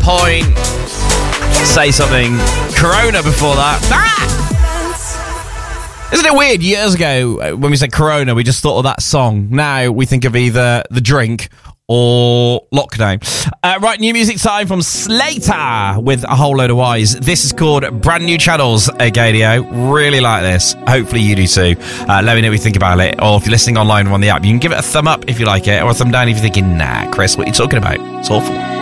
point. Say Something. Corona before that. Isn't it weird? Years ago, when we said Corona, we just thought of that song. Now we think of either the drink or lockdown. Right, new music time from Slater with A Whole Load of Whys. This is called Brand New Channels, Gadio. Really like this. Hopefully you do too. Let me know what you think about it. Or if you're listening online or on the app, you can give it a thumb up if you like it, or a thumb down if you're thinking, nah, Chris, what are you talking about? It's awful.